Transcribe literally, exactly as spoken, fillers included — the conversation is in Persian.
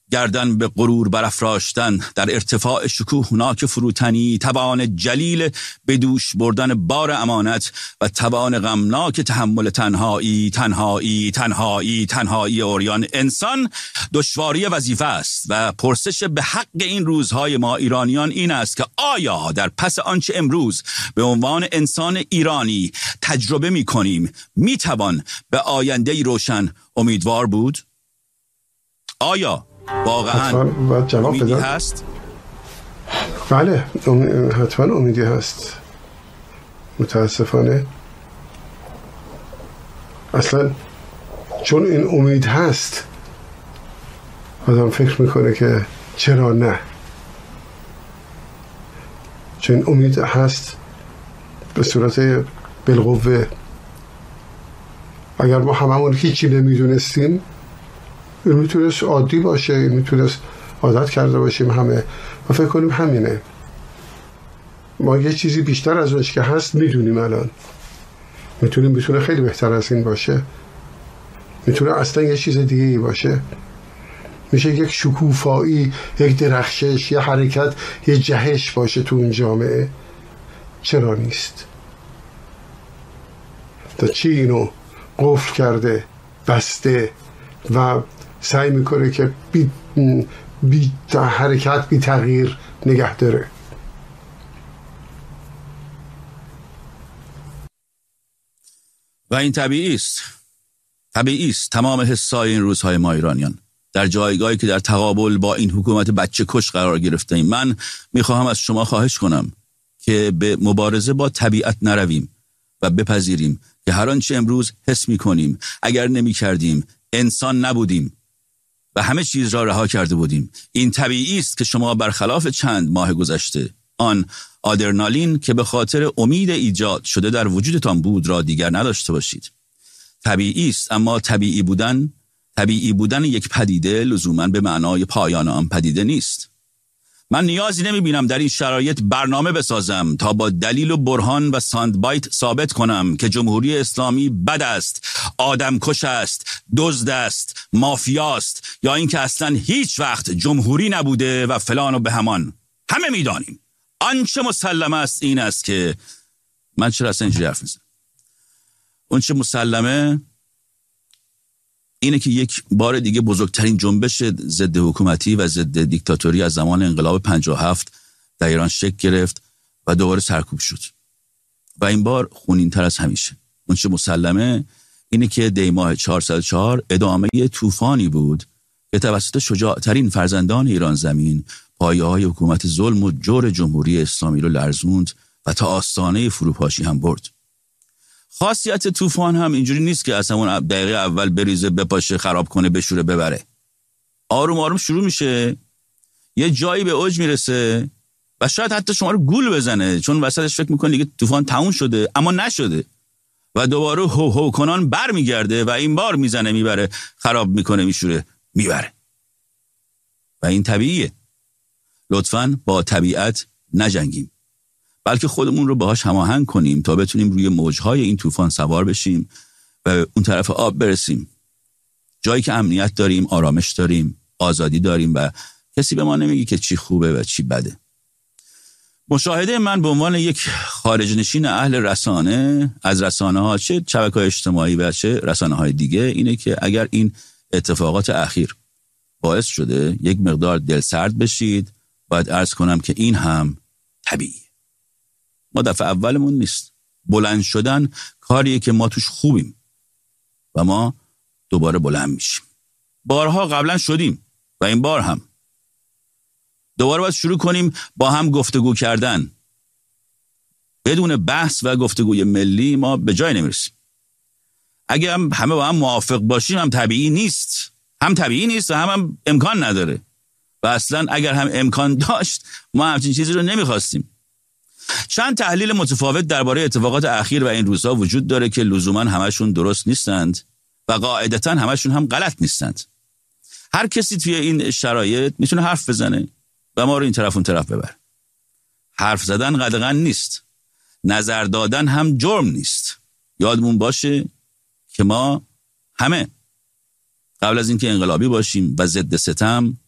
گردن به غرور برافراشتن، در ارتفاع شکوهناک فروتنی، توان جلیل به دوش بردن بار امانت و توان غمناک تحمل تنهایی، تنهایی، تنهایی، تنهایی عریان. انسان دشواری وظیفه است و پرسش به حق این روزهای ما ایرانیان این است که آیا در پس آنچه امروز به عنوان انسان ایرانی تجربه می کنیم می توان به آینده روشن امیدوار بود؟ آیا واقعا امیدی هست؟ بله، حتما امیدی هست. متاسفانه اصلا چون این امید هست آدم فکر میکنه که چرا نه. چون امید هست به صورت بالقوه. اگر ما هممون هیچی نمیدونستیم، این میتونست عادی باشه، این میتونست عادت کرده باشیم همه و فکر کنیم همینه. ما یه چیزی بیشتر از اونش که هست میدونیم. الان میتونیم میتونه خیلی بهتر از این باشه، میتونه اصلا یه چیز دیگه ای باشه. میشه یک شکوفایی، یک درخشش، یه حرکت، یه جهش باشه تو اون جامعه. چرا نیست؟ تا چی اینو قفل کرده، بسته و سعی میکنه که بی, بی حرکت، بی تغییر نگه داره. و این طبیعی است. طبیعی است. تمام حسای این روزهای ما ایرانیان در جایگاهی که در تقابل با این حکومت بچه کش قرار گرفته ایم. من میخواهم از شما خواهش کنم که به مبارزه با طبیعت نرویم و بپذیریم که هر آنچه امروز حس میکنیم اگر نمیکردیم انسان نبودیم و همه چیز را رها کرده بودیم. این طبیعی است که شما برخلاف چند ماه گذشته آن آدرنالین که به خاطر امید ایجاد شده در وجودتان بود را دیگر نداشته باشید. طبیعی است، اما طبیعی بودن طبیعی بودن یک پدیده لزوماً به معنای پایان آن پدیده نیست. من نیازی نمی بینم در این شرایط برنامه بسازم تا با دلیل و برهان و ساندبایت ثابت کنم که جمهوری اسلامی بد است، آدمکش است، دزد است، مافیاست، یا اینکه اصلا هیچ وقت جمهوری نبوده و فلان و بهمان. همه می دانیم. آنچه مسلمه است این است که من چرا اصلا اینجوری حرف میزنم؟ اون چه مسلمه اینه که یک بار دیگه بزرگترین جنبش ضد حکومتی و ضد دیکتاتوری از زمان انقلاب پنجاه و هفت در ایران شکل گرفت و دوباره سرکوب شد و این بار خونین‌تر از همیشه. اون چه مسلمه اینه که دی ماه چهارصد و چهار ادامه طوفانی بود که توسط شجاعترین فرزندان ایران زمین پایه‌های حکومت ظلم و جور جمهوری اسلامی رو لرزوند و تا آستانه فروپاشی هم برد. خاصیت طوفان هم اینجوری نیست که اصلا اون دقیقه اول بریزه، بپاشه، خراب کنه، بشوره، ببره. آروم آروم شروع میشه، یه جایی به اوج میرسه و شاید حتی شما رو گول بزنه، چون وسطش فکر میکنه دیگه طوفان تموم شده، اما نشده و دوباره هو هو کنان بر میگرده و این بار میزنه، میبره، خراب میکنه، میشوره، میبره. و این طبیعیه. لطفاً با طبیعت نجنگیم، بلکه خودمون رو باهاش هماهنگ کنیم تا بتونیم روی موجهای این طوفان سوار بشیم و اون طرف آب برسیم، جایی که امنیت داریم، آرامش داریم، آزادی داریم و کسی به ما نمیگه که چی خوبه و چی بده. مشاهده من به عنوان یک خارج نشین اهل رسانه از رسانه ها، چه شبکه‌های اجتماعی و چه رسانه های دیگه، اینه که اگر این اتفاقات اخیر باعث شده یک مقدار دلسرد بشید، باید عرض کنم که این هم طبیعیه. ما دفعه اولمون نیست. بلند شدن کاریه که ما توش خوبیم و ما دوباره بلند میشیم. بارها قبلا شدیم و این بار هم. دوباره باید شروع کنیم با هم گفتگو کردن. بدون بحث و گفتگوی ملی ما به جای نمیرسیم. اگه هم همه با هم موافق باشیم هم طبیعی نیست. هم طبیعی نیست و هم, هم امکان نداره. و اصلا اگر هم امکان داشت ما همچین چیزی رو نمیخواستیم. چند تحلیل متفاوت درباره اتفاقات اخیر و این روزها وجود داره که لزوما همشون درست نیستند و قاعدتا همشون هم غلط نیستند. هر کسی توی این شرایط میتونه حرف بزنه و ما رو این طرف اون طرف ببر. حرف زدن قدغن نیست. نظر دادن هم جرم نیست. یادمون باشه که ما همه قبل از اینکه انقلابی باشیم و ضد ستم